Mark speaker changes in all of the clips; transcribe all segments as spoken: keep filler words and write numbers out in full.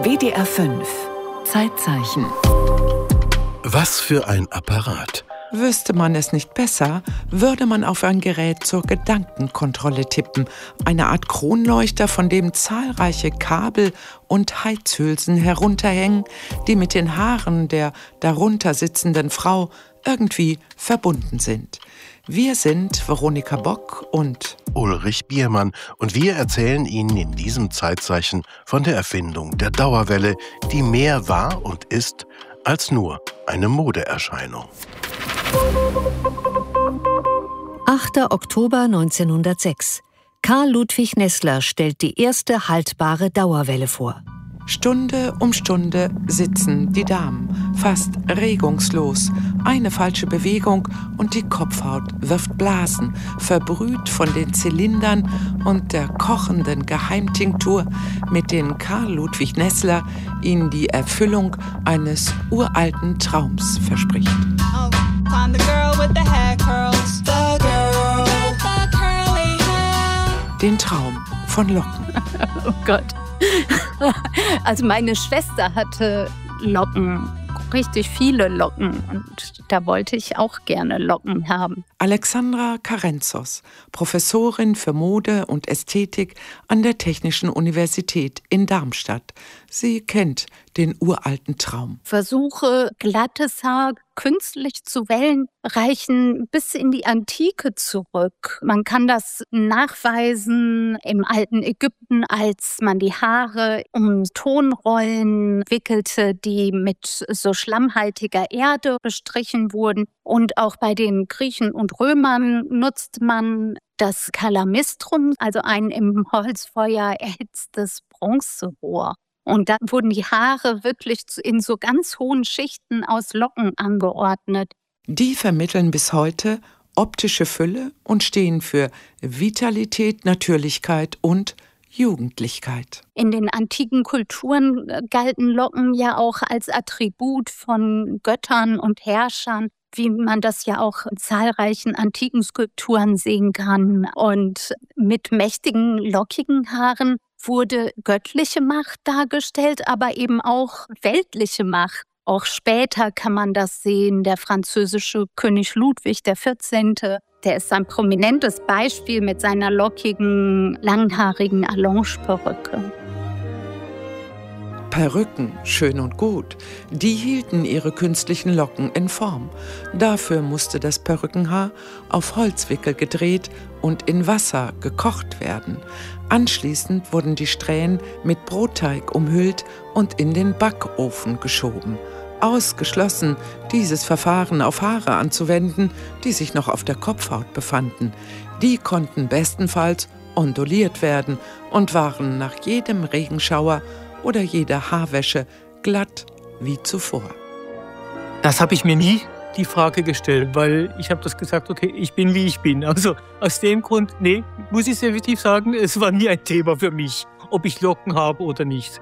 Speaker 1: W D R fünf Zeitzeichen.
Speaker 2: Was für ein Apparat!
Speaker 3: Wüsste man es nicht besser, würde man auf ein Gerät zur Gedankenkontrolle tippen. Eine Art Kronleuchter, von dem zahlreiche Kabel und Heizhülsen herunterhängen, die mit den Haaren der darunter sitzenden Frau irgendwie verbunden sind. Wir sind Veronika Bock und
Speaker 2: Ulrich Biermann und wir erzählen Ihnen in diesem Zeitzeichen von der Erfindung der Dauerwelle, die mehr war und ist als nur eine Modeerscheinung.
Speaker 4: achter Oktober neunzehnhundertsechs. Karl Ludwig Nessler stellt die erste haltbare Dauerwelle vor.
Speaker 3: Stunde um Stunde sitzen die Damen, fast regungslos. Eine falsche Bewegung und die Kopfhaut wirft Blasen, verbrüht von den Zylindern und der kochenden Geheimtinktur, mit denen Karl Ludwig Nessler ihnen die Erfüllung eines uralten Traums verspricht. Den Traum von Locken.
Speaker 5: Oh Gott. Also meine Schwester hatte Locken, richtig viele Locken. Und da wollte ich auch gerne Locken haben.
Speaker 3: Alexandra Karenzos, Professorin für Mode und Ästhetik an der Technischen Universität in Darmstadt. Sie kennt den uralten Traum.
Speaker 5: Versuche, glattes Haar künstlich zu wellen, reichen bis in die Antike zurück. Man kann das nachweisen im alten Ägypten, als man die Haare um Tonrollen wickelte, die mit so schlammhaltiger Erde bestrichen wurden. Und auch bei den Griechen und Römern nutzt man das Calamistrum, also ein im Holzfeuer erhitztes Bronzerohr. Und dann wurden die Haare wirklich in so ganz hohen Schichten aus Locken angeordnet.
Speaker 3: Die vermitteln bis heute optische Fülle und stehen für Vitalität, Natürlichkeit und Jugendlichkeit.
Speaker 5: In den antiken Kulturen galten Locken ja auch als Attribut von Göttern und Herrschern, wie man das ja auch in zahlreichen antiken Skulpturen sehen kann. Und mit mächtigen, lockigen Haaren wurde göttliche Macht dargestellt, aber eben auch weltliche Macht. Auch später kann man das sehen. Der französische König Ludwig der vierzehnte. Der ist ein prominentes Beispiel mit seiner lockigen, langhaarigen Allonge-Perücke.
Speaker 3: Perücken, schön und gut, die hielten ihre künstlichen Locken in Form. Dafür musste das Perückenhaar auf Holzwickel gedreht und in Wasser gekocht werden. Anschließend wurden die Strähnen mit Brotteig umhüllt und in den Backofen geschoben. Ausgeschlossen, dieses Verfahren auf Haare anzuwenden, die sich noch auf der Kopfhaut befanden. Die konnten bestenfalls onduliert werden und waren nach jedem Regenschauer oder jeder Haarwäsche glatt wie zuvor.
Speaker 6: Das habe ich mir nie die Frage gestellt, weil ich habe das gesagt, okay, ich bin wie ich bin. Also aus dem Grund, nee, muss ich definitiv sagen, es war nie ein Thema für mich, ob ich Locken habe oder nicht.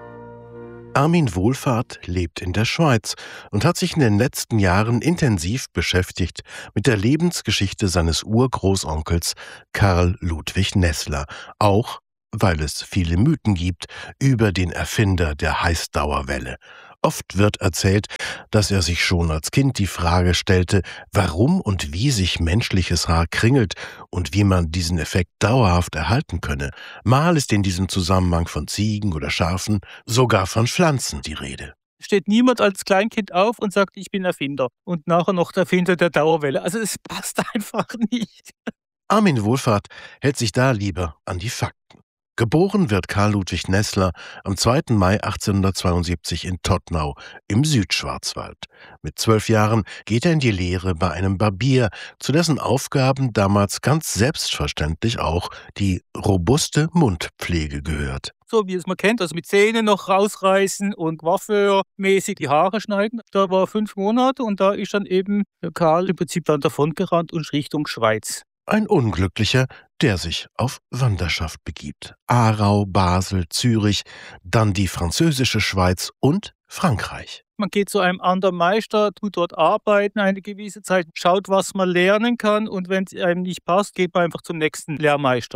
Speaker 2: Armin Wohlfahrt lebt in der Schweiz und hat sich in den letzten Jahren intensiv beschäftigt mit der Lebensgeschichte seines Urgroßonkels Karl Ludwig Nessler, auch weil es viele Mythen gibt über den Erfinder der Heißdauerwelle. Oft wird erzählt, dass er sich schon als Kind die Frage stellte, warum und wie sich menschliches Haar kringelt und wie man diesen Effekt dauerhaft erhalten könne. Mal ist in diesem Zusammenhang von Ziegen oder Schafen, sogar von Pflanzen die Rede.
Speaker 6: Steht niemand als Kleinkind auf und sagt, ich bin Erfinder und nachher noch der Erfinder der Dauerwelle. Also es passt einfach nicht.
Speaker 2: Armin Wohlfahrt hält sich da lieber an die Fakten. Geboren wird Karl Ludwig Nessler am zweiten Mai achtzehnhundertzweiundsiebzig in Tottnau im Südschwarzwald. Mit zwölf Jahren geht er in die Lehre bei einem Barbier, zu dessen Aufgaben damals ganz selbstverständlich auch die robuste Mundpflege gehört.
Speaker 6: So wie es man kennt, also mit Zähnen noch rausreißen und coiffeurmäßig die Haare schneiden. Da war fünf Monate und da ist dann eben Karl im Prinzip dann davongerannt und Richtung Schweiz.
Speaker 2: Ein Unglücklicher, der sich auf Wanderschaft begibt. Aarau, Basel, Zürich, dann die französische Schweiz und Frankreich.
Speaker 6: Man geht zu einem anderen Meister, tut dort arbeiten eine gewisse Zeit, schaut, was man lernen kann und wenn es einem nicht passt, geht man einfach zum nächsten Lehrmeister.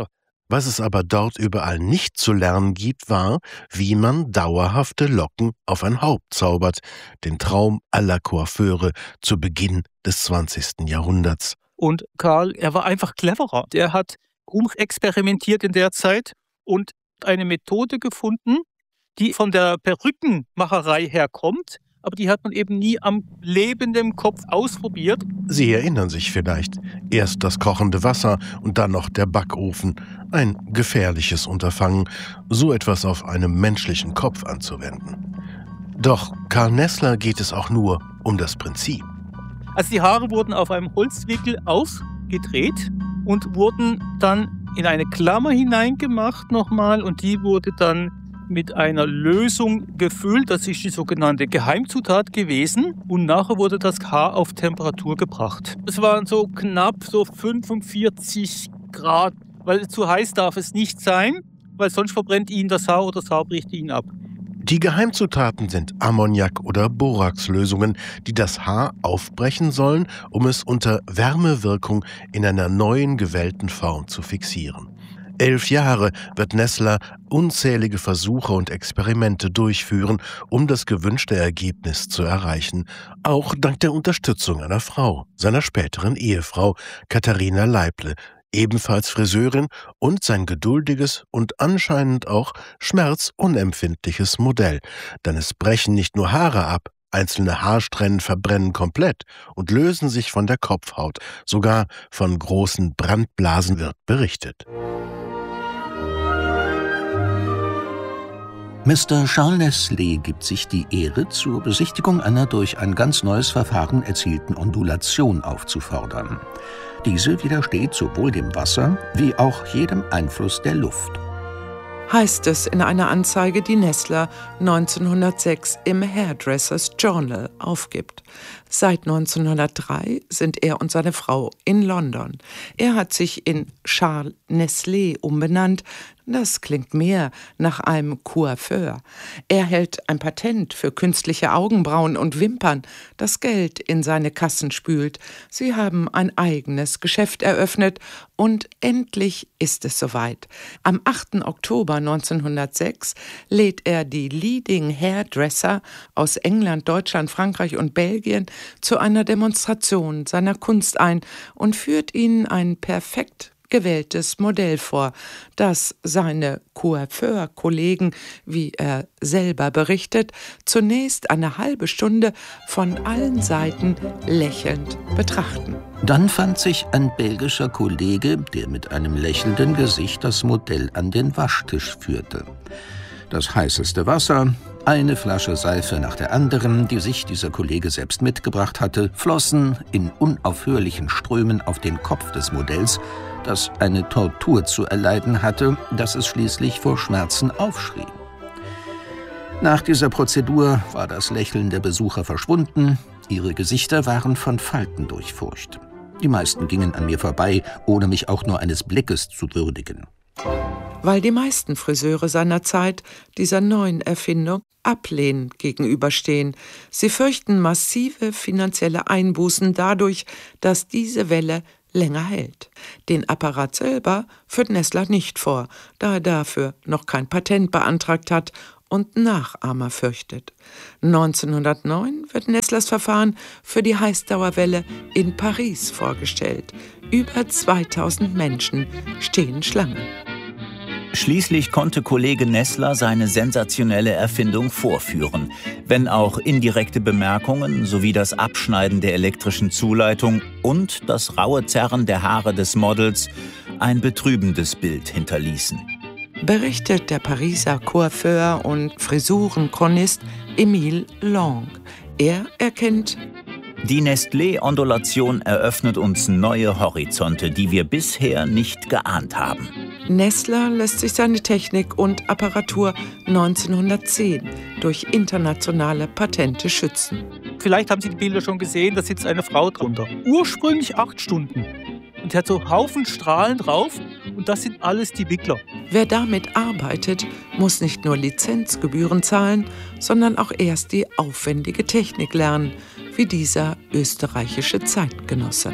Speaker 2: Was es aber dort überall nicht zu lernen gibt, war, wie man dauerhafte Locken auf ein Haupt zaubert, den Traum aller Coiffeure zu Beginn des zwanzigsten Jahrhunderts.
Speaker 6: Und Karl, er war einfach cleverer. Der hat rumexperimentiert in der Zeit und eine Methode gefunden, die von der Perückenmacherei herkommt, aber die hat man eben nie am lebenden Kopf ausprobiert.
Speaker 2: Sie erinnern sich vielleicht, erst das kochende Wasser und dann noch der Backofen. Ein gefährliches Unterfangen, so etwas auf einem menschlichen Kopf anzuwenden. Doch Karl Nessler geht es auch nur um das Prinzip.
Speaker 6: Also die Haare wurden auf einem Holzwickel aufgedreht und wurden dann in eine Klammer hineingemacht nochmal und die wurde dann mit einer Lösung gefüllt. Das ist die sogenannte Geheimzutat gewesen. Und nachher wurde das Haar auf Temperatur gebracht. Es waren so knapp so fünfundvierzig Grad, weil zu heiß darf es nicht sein, weil sonst verbrennt Ihnen das Haar oder das Haar bricht Ihnen ab.
Speaker 2: Die Geheimzutaten sind Ammoniak- oder Boraxlösungen, die das Haar aufbrechen sollen, um es unter Wärmewirkung in einer neuen gewellten Form zu fixieren. Elf Jahre wird Nessler unzählige Versuche und Experimente durchführen, um das gewünschte Ergebnis zu erreichen. Auch dank der Unterstützung einer Frau, seiner späteren Ehefrau Katharina Leible, ebenfalls Friseurin und sein geduldiges und anscheinend auch schmerzunempfindliches Modell. Denn es brechen nicht nur Haare ab, einzelne Haarstränden verbrennen komplett und lösen sich von der Kopfhaut. Sogar von großen Brandblasen wird berichtet.
Speaker 7: Mister Charles Nestlé gibt sich die Ehre, zur Besichtigung einer durch ein ganz neues Verfahren erzielten Ondulation aufzufordern. Diese widersteht sowohl dem Wasser wie auch jedem Einfluss der Luft.
Speaker 3: Heißt es in einer Anzeige, die Nessler neunzehnhundertsechs im Hairdressers Journal aufgibt. Seit neunzehnhundertdrei sind er und seine Frau in London. Er hat sich in Charles Nestlé umbenannt. Das klingt mehr nach einem Coiffeur. Er hält ein Patent für künstliche Augenbrauen und Wimpern, das Geld in seine Kassen spült. Sie haben ein eigenes Geschäft eröffnet und endlich ist es soweit. Am achten Oktober neunzehnhundertsechs lädt er die Leading Hairdresser aus England, Deutschland, Frankreich und Belgien zu einer Demonstration seiner Kunst ein und führt ihnen ein perfekt gewähltes Modell vor, das seine Coiffeur-Kollegen, wie er selber berichtet, zunächst eine halbe Stunde von allen Seiten lächelnd betrachten.
Speaker 7: Dann fand sich ein belgischer Kollege, der mit einem lächelnden Gesicht das Modell an den Waschtisch führte. Das heißeste Wasser, eine Flasche Seife nach der anderen, die sich dieser Kollege selbst mitgebracht hatte, flossen in unaufhörlichen Strömen auf den Kopf des Modells, das eine Tortur zu erleiden hatte, dass es schließlich vor Schmerzen aufschrie. Nach dieser Prozedur war das Lächeln der Besucher verschwunden, ihre Gesichter waren von Falten durchfurcht. Die meisten gingen an mir vorbei, ohne mich auch nur eines Blickes zu würdigen.
Speaker 3: Weil die meisten Friseure seiner Zeit dieser neuen Erfindung ablehnend gegenüberstehen. Sie fürchten massive finanzielle Einbußen dadurch, dass diese Welle länger hält. Den Apparat selber führt Nessler nicht vor, da er dafür noch kein Patent beantragt hat und Nachahmer fürchtet. neunzehnhundertneun wird Nesslers Verfahren für die Heißdauerwelle in Paris vorgestellt. Über zweitausend Menschen stehen Schlange.
Speaker 8: Schließlich konnte Kollege Nessler seine sensationelle Erfindung vorführen, wenn auch indirekte Bemerkungen sowie das Abschneiden der elektrischen Zuleitung und das raue Zerren der Haare des Models ein betrübendes Bild hinterließen.
Speaker 3: Berichtet der Pariser Coiffeur und Frisurenchronist Émile Long. Er erkennt:
Speaker 8: Die Nestlé-Ondulation eröffnet uns neue Horizonte, die wir bisher nicht geahnt haben.
Speaker 3: Nessler lässt sich seine Technik und Apparatur neunzehnhundertzehn durch internationale Patente schützen.
Speaker 6: Vielleicht haben Sie die Bilder schon gesehen, da sitzt eine Frau drunter. Ursprünglich acht Stunden. Und sie hat so Haufen Strahlen drauf und das sind alles die Wickler.
Speaker 3: Wer damit arbeitet, muss nicht nur Lizenzgebühren zahlen, sondern auch erst die aufwendige Technik lernen, wie dieser österreichische Zeitgenosse.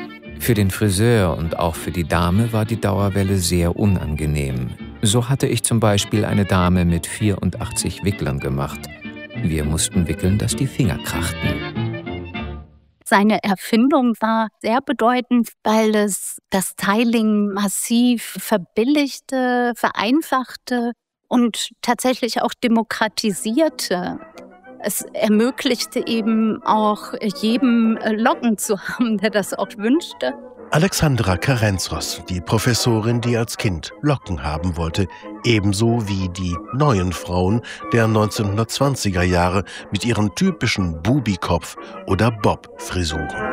Speaker 9: Für den Friseur und auch für die Dame war die Dauerwelle sehr unangenehm. So hatte ich zum Beispiel eine Dame mit vierundachtzig Wicklern gemacht. Wir mussten wickeln, dass die Finger krachten.
Speaker 5: Seine Erfindung war sehr bedeutend, weil es das Styling massiv verbilligte, vereinfachte und tatsächlich auch demokratisierte. Es ermöglichte eben auch jedem Locken zu haben, der das auch wünschte.
Speaker 2: Alexandra Karenzos, die Professorin, die als Kind Locken haben wollte, ebenso wie die neuen Frauen der neunzehnhundertzwanziger Jahre mit ihren typischen Bubikopf- oder Bob-Frisuren.